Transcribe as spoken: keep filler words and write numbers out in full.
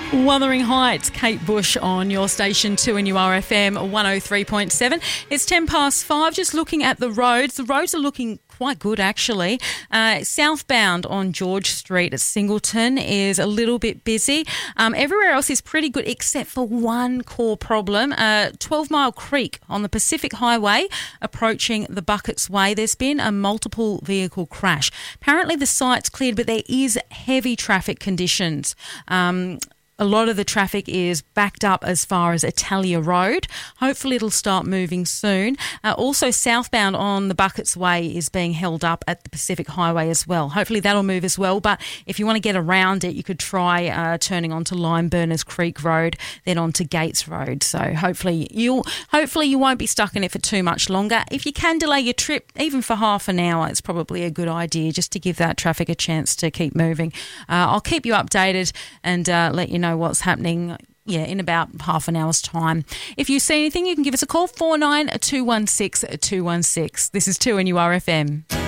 Wuthering Heights, Kate Bush on your station two N U R F M one oh three point seven. It's ten past five, just looking at the roads. The roads are looking quite good actually. Uh, southbound on George Street at Singleton is a little bit busy. Um, everywhere else is pretty good except for one core problem. Uh, twelve Mile Creek on the Pacific Highway approaching the Buckets Way. There's been a multiple vehicle crash. Apparently the site's cleared, but there is heavy traffic conditions. Um, A lot of the traffic is backed up as far as Italia Road. Hopefully it'll start moving soon. Uh, also, southbound on the Buckets Way is being held up at the Pacific Highway as well. Hopefully that'll move as well. But if you want to get around it, you could try uh, turning onto Lime Burners Creek Road, then onto Gates Road. So hopefully you'll hopefully you won't be stuck in it for too much longer. If you can delay your trip, even for half an hour, it's probably a good idea just to give that traffic a chance to keep moving. Uh, I'll keep you updated and uh, let you know what's happening, yeah, in about half an hour's time. If you see anything, you can give us a call, four nine two one six two one six. This is two N U R F M.